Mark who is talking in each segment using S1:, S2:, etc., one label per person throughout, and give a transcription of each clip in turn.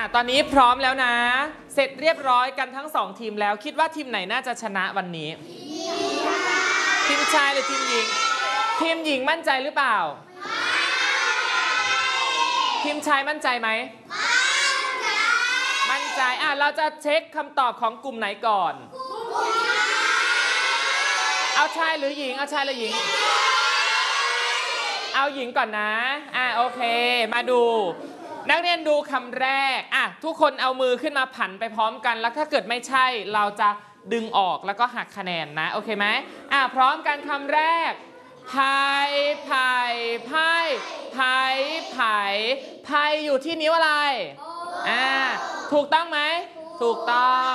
S1: ตอนนี้พร้อมแล้วนะเสร็จเรียบร้อยกันทั้ง2ทีมแล้วคิดว่าทีมไหนน่าจะชนะวันนี้ทีมชายหรือทีมหญิงทีมหญิงมั่นใจหรือเปล่าทีมชายมั่นใจไหมมั่นใจเราจะเช็คคำตอบของกลุ่มไหนก่อนเอาชายหรือหญิงเอาชายหรือหญิงเอาหญิงก่อนนะโอเคมาดูนักเรียนดูคำแรกทุกคนเอามือขึ้นมาผันไปพร้อมกันแล้วถ้าเกิดไม่ใช่เราจะดึงออกแล้วก็หักคะแนนนะโอเคไหมพร้อมกันคำแรกไผ่ไผ่ไผ่ไผ่ไผ่ไผ่อยู่ที่นิ้วอะไรถูกต้องไหมถูกต้อง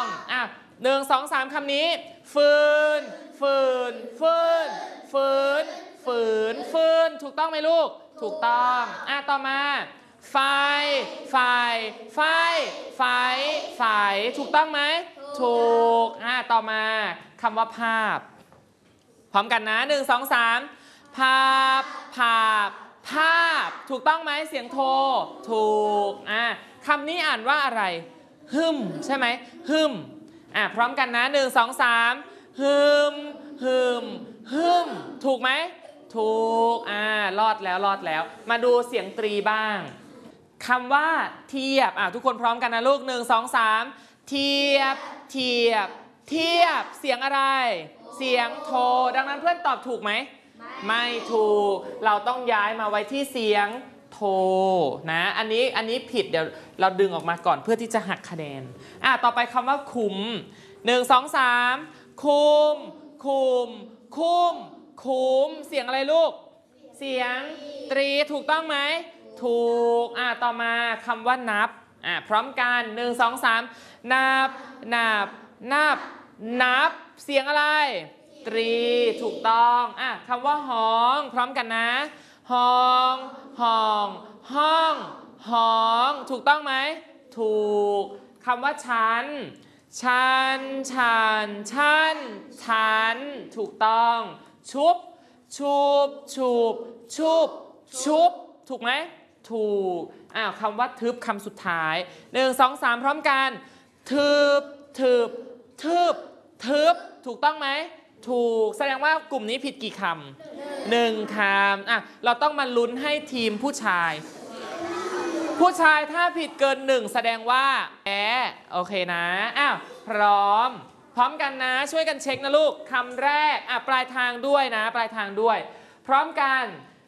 S1: 1 2 3คำนี้ฟืนฟืนฟืนฟืนฝืนฟืนถูกต้องไหมลูกถูกต้องต่อมาไฟไฟไฟไฟไฟถูกต้องไหมถูกต่อมาคำว่าภาพพร้อมกันนะ1 2 3ภาพภาพภาพถูกต้องไหมเสียงโทถูกคำนี้อ่านว่าอะไรฮึมใช่ไหมฮึมพร้อมกันนะ1 2 3ฮึมฮึมฮึมถูกไหมถูกรอดแล้วรอดแล้วมาดูเสียงตรีบ้างคำว่าเทียบทุกคนพร้อมกันนะลูก1 2 3เทียบเทียบเทียบเสียงอะไรเสียงโทดังนั้นเพื่อนตอบถูกไหมไม่ถูกเราต้องย้ายมาไว้ที่เสียงโทนะอันนี้ผิดเดี๋ยวเราดึงออกมาก่อนเพื่อที่จะหักคะแนนต่อไปคำว่าคุม1 2 3คุมคุมคุมคุมเสียงอะไรลูกเสียงตรีถูกต้องไหมถูกต่อมาคำว่านับพร้อมกัน1 2 3นับนับนับนับเสียงอะไรตรีถูกต้องคำว่าห้องพร้อมกันนะห้องห้องห้องห้องถูกต้องไหมถูกคำว่าชั้นชั้นชั้นชั้นชั้นถูกต้องชุบชุบชุบชุบชุบถูกไหมถูกคำว่าทึบคำสุดท้าย1 2 3พร้อมกันทึบทึบทึบทึบถูกต้องไหมถูกแสดงว่ากลุ่มนี้ผิดกี่คำ1 คำเราต้องมาลุ้นให้ทีมผู้ชายถ้าผิดเกิน1แสดงว่าแพ้โอเคนะพร้อมกันนะช่วยกันเช็คนะลูกคำแรกปลายทางด้วยนะปลายทางด้วยพร้อมกัน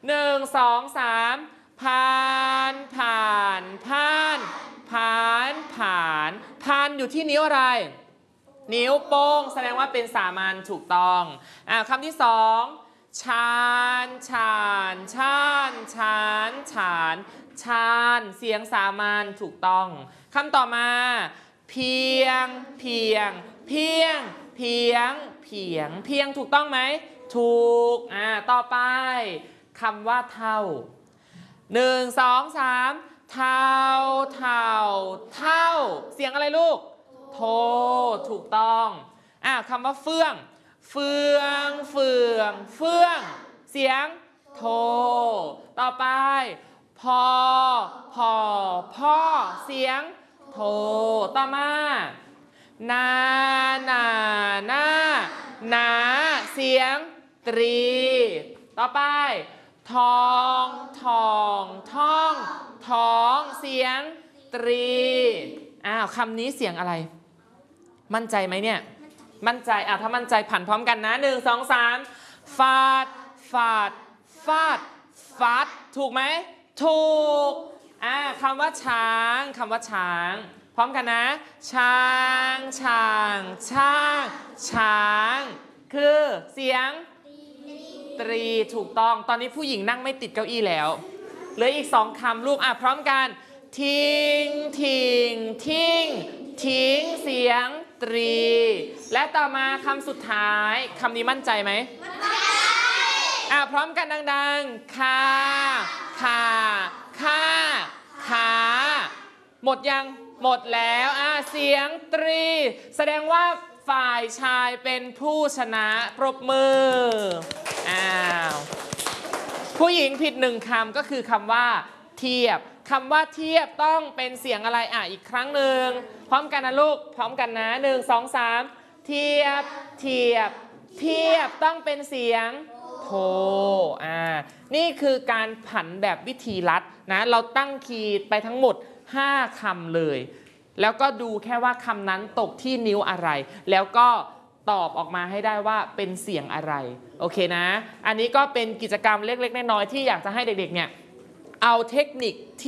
S1: 1 2 3ผ่านผ่านผ่านผ่านผ่านผ่านอยู่ที่นิ้วอะไรนิ้วโป้งแสดงว่าเป็นสามัญถูกต้องคำที่2ชานชานชานชานชานชานเสียงสามัญถูกต้องคำต่อมาเพียงเพียงเพียงเพียงเพียงเพียงถูกต้องไหมถูกต่อไปคำว่าเท่า1 2 3เท่าเท่าเท่าเสียงอะไรลูกโทถูกต้องคำว่าเฟื่องเฟื่องเฟื่องเฟื่องเสียงโทต่อไปพอพอพ่อเสียงโทต่อมานานานานาเสียงตรีต่อไปทองทองท้องท้องเสียงตรีคำนี้เสียงอะไรมั่นใจไหมเนี่ยมั่นใจถ้ามั่นใจผันพร้อมกันนะ1 2 3ฟาดฟาดฟาดฟาดถูกไหมถูกคำว่าช้างคำว่าช้างพร้อมกันนะช้างช้างช้างช้างคือเสียงตรีถูกต้องตอนนี้ผู้หญิงนั่งไม่ติดเก้าอี้แล้วเหลืออีก2คำลูกพร้อมกันทิ้งทิ้งทิ้งทิ้งเสียงตรีและต่อมาคำสุดท้ายคำนี้มั่นใจไหมมั่นใจพร้อมกันดังๆคาคาคาขาหมดยังหมดแล้วเสียงตรีแสดงว่าฝ่ายชายเป็นผู้ชนะปรบมือผู้หญิงผิด1คำก็คือคำว่าเทียบคำว่าเทียบต้องเป็นเสียงอะไรอีกครั้งหนึ่งพร้อมกันนะลูกพร้อมกันนะ1 2 3เทียบเทียบเทียบต้องเป็นเสียงโทนี่คือการผันแบบวิธีลัดนะเราตั้งคีย์ไปทั้งหมด5 คำเลยแล้วก็ดูแค่ว่าคำนั้นตกที่นิ้วอะไรแล้วก็ตอบออกมาให้ได้ว่าเป็นเสียงอะไรโอเคนะอันนี้ก็เป็นกิจกรรมเล็กๆน้อยๆที่อยากจะให้เด็กๆเนี่ยเอาเทคนิค